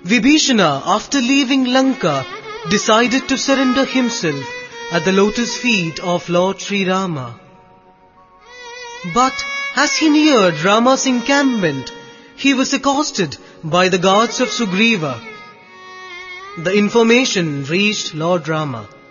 Vibhishana, after leaving Lanka, decided to surrender himself at the lotus feet of Lord Sri Rama. But as he neared Rama's encampment, he was accosted by the guards of Sugriva. The information reached Lord Rama.